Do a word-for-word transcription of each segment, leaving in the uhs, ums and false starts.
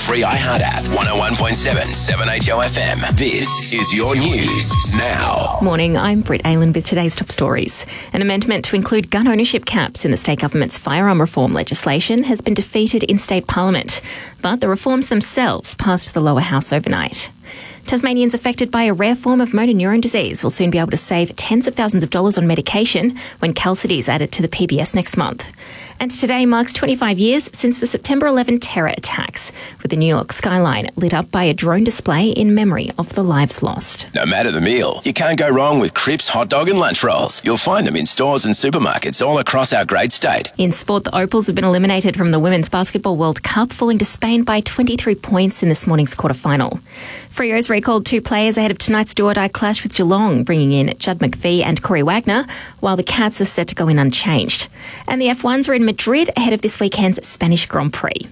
free iHeart app. one oh one point seven, seven H O F M. This is your news now. Morning, I'm Britt Aylan with today's top stories. An amendment to include gun ownership caps in the state government's firearm reform legislation has been defeated in state parliament, but the reforms themselves passed the lower house overnight. Tasmanians affected by a rare form of motor neurone disease will soon be able to save tens of thousands of dollars on medication when Qalsody is added to the P B S next month. And today marks twenty-five years since the September eleventh terror attacks, with the New York skyline lit up by a drone display in memory of the lives lost. No matter the meal, you can't go wrong with Cripps hot dog and lunch rolls. You'll find them in stores and supermarkets all across our great state. In sport, the Opals have been eliminated from the Women's Basketball World Cup, falling to Spain by twenty-three points in this morning's quarterfinal. Freo's recalled two players ahead of tonight's do-or-die clash with Geelong, bringing in Judd McVie and Corey Wagner, while the Cats are set to go in unchanged. And the F ones are in Madrid ahead of this weekend's Spanish Grand Prix.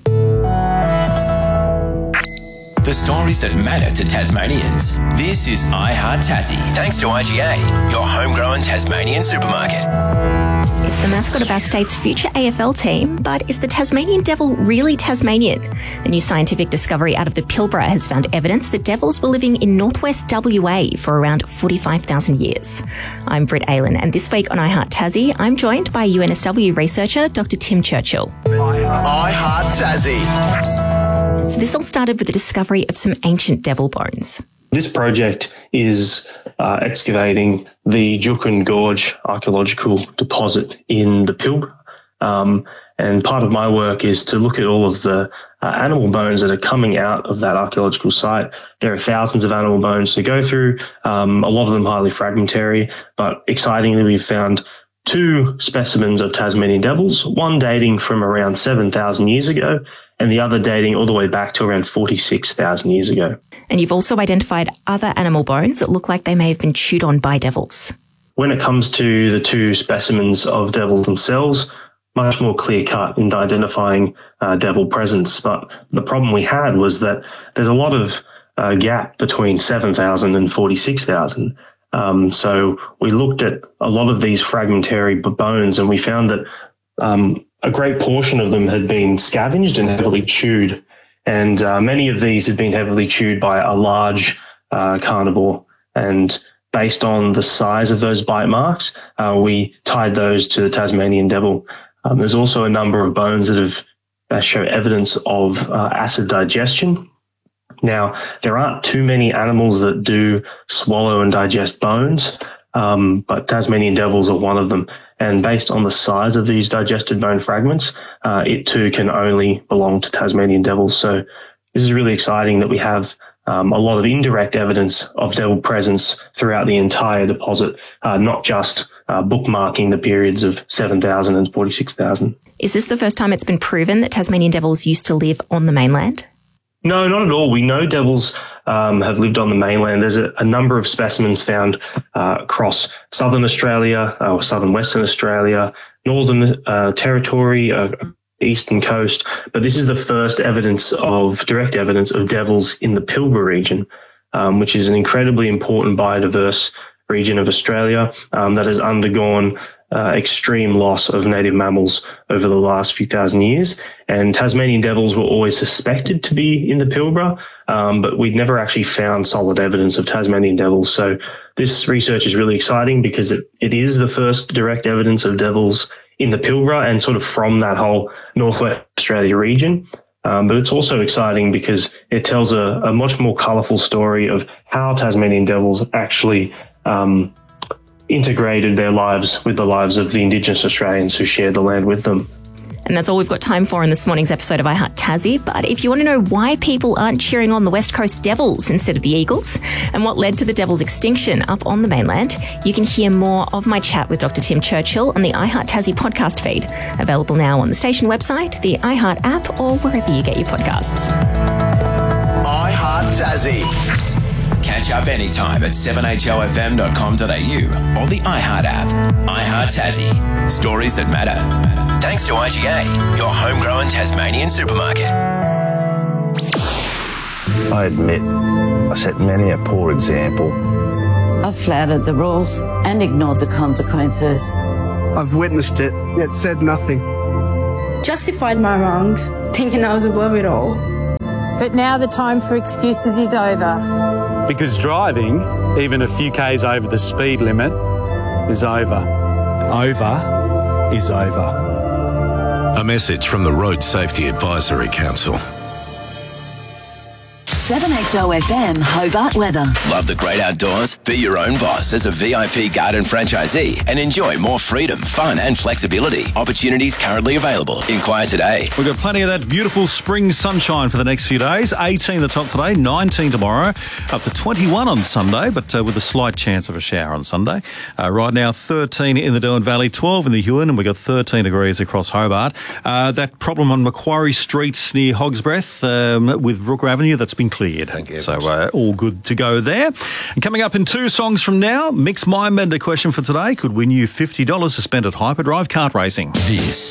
The stories that matter to Tasmanians. This is iHeart Tassie, thanks to I G A, your homegrown Tasmanian supermarket. It's the mascot of our state's future A F L team, but is the Tasmanian devil really Tasmanian? A new scientific discovery out of the Pilbara has found evidence that devils were living in northwest W A for around forty-five thousand years. I'm Britt Aylan, and this week on iHeart Tassie, I'm joined by U N S W researcher Doctor Tim Churchill. iHeart Tassie. So this all started with the discovery of some ancient devil bones. This project is uh, excavating the Juukan Gorge archaeological deposit in the Pilbara. Um, and part of my work is to look at all of the uh, animal bones that are coming out of that archaeological site. There are thousands of animal bones to go through, um, a lot of them highly fragmentary, but excitingly we've found two specimens of Tasmanian devils, one dating from around seven thousand years ago and the other dating all the way back to around forty-six thousand years ago. And you've also identified other animal bones that look like they may have been chewed on by devils. When it comes to the two specimens of devils themselves, much more clear-cut in identifying uh, devil presence. But the problem we had was that there's a lot of uh, gap between seven thousand and forty-six thousand. Um, so we looked at a lot of these fragmentary bones and we found that um, a great portion of them had been scavenged and heavily chewed. And uh, many of these had been heavily chewed by a large uh, carnivore. And based on the size of those bite marks, uh, we tied those to the Tasmanian devil. Um, there's also a number of bones that have that show evidence of uh, acid digestion. Now, there aren't too many animals that do swallow and digest bones, um, but Tasmanian devils are one of them. And based on the size of these digested bone fragments, uh, it too can only belong to Tasmanian devils. So this is really exciting that we have um, a lot of indirect evidence of devil presence throughout the entire deposit, uh, not just uh, bookmarking the periods of seven thousand and forty-six thousand. Is this the first time it's been proven that Tasmanian devils used to live on the mainland? No, not at all. We know devils um, have lived on the mainland. There's a, a number of specimens found uh, across southern Australia, uh, or southern Western Australia, northern uh, territory, uh, eastern coast. But this is the first evidence of direct evidence of devils in the Pilbara region, um, which is an incredibly important biodiverse region of Australia um, that has undergone Uh, extreme loss of native mammals over the last few thousand years. And Tasmanian devils were always suspected to be in the Pilbara, um, but we'd never actually found solid evidence of Tasmanian devils. So this research is really exciting because it, it is the first direct evidence of devils in the Pilbara and sort of from that whole Northwest Australia region. Um, but it's also exciting because it tells a, a much more colourful story of how Tasmanian devils actually um, integrated their lives with the lives of the Indigenous Australians who shared the land with them. And that's all we've got time for in this morning's episode of iHeart Tassie. But if you want to know why people aren't cheering on the West Coast Devils instead of the Eagles and what led to the Devils' extinction up on the mainland, you can hear more of my chat with Doctor Tim Churchill on the iHeart Tassie podcast feed, available now on the station website, the iHeart app, or wherever you get your podcasts. iHeart Tassie. Catch up anytime at seven h o f m dot com dot a u or the iHeart app. iHeart Tassie. Stories that matter. Thanks to I G A, your homegrown Tasmanian supermarket. I admit I set many a poor example. I've flouted the rules and ignored the consequences. I've witnessed it, yet said nothing. Justified my wrongs, thinking I was above it all. But now the time for excuses is over. Because driving, even a few k's over the speed limit, is over. Over is over. A message from the Road Safety Advisory Council. seven H O F M Hobart weather. Love the great outdoors? Be your own boss as a V I P garden franchisee and enjoy more freedom, fun and flexibility. Opportunities currently available. Inquire today. We've got plenty of that beautiful spring sunshine for the next few days. eighteen the top today, nineteen tomorrow, up to twenty-one on Sunday, but uh, with a slight chance of a shower on Sunday. Uh, right now, thirteen in the Derwent Valley, twelve in the Huon, and we've got thirteen degrees across Hobart. Uh, that problem on Macquarie Street near Hogsbreath um, with Brooker Avenue, that's been cleared. Thank you. So uh, all good to go there. And coming up in two songs from now, Mix Mindbender question for today could win you fifty dollars to spend at Hyperdrive Kart Racing. This